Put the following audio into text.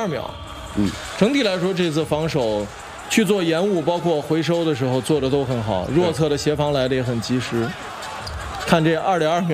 2.2秒。整体来说这次防守去做延误，包括回收的时候做的都很好，弱侧的协防来的也很及时。看这2.2秒。